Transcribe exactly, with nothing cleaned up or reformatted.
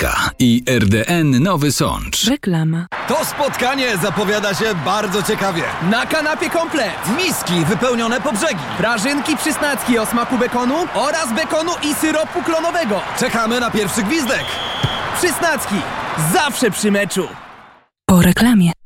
Optyka i R D N Nowy Sącz. Reklama. To spotkanie zapowiada się bardzo ciekawie. Na kanapie komplet. Miski wypełnione po brzegi. Prażynki przysnacki o smaku bekonu oraz bekonu i syropu klonowego. Czekamy na pierwszy gwizdek. Przysnacki. Zawsze przy meczu. Po reklamie.